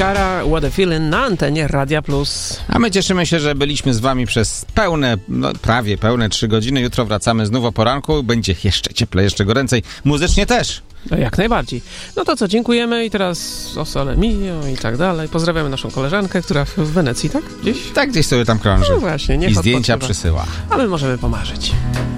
Kara, What a Feeling na antenie Radia Plus. A my cieszymy się, że byliśmy z wami przez prawie pełne 3 godziny. Jutro wracamy znów o poranku. Będzie jeszcze cieplej, jeszcze goręcej. Muzycznie też. No, jak najbardziej. No to co, dziękujemy i teraz o sole mio i tak dalej. Pozdrawiamy naszą koleżankę, która w Wenecji, tak? Gdzieś? Tak, gdzieś sobie tam krąży. No właśnie, niech i zdjęcia odpoczywa. przysyła. A my możemy pomarzyć.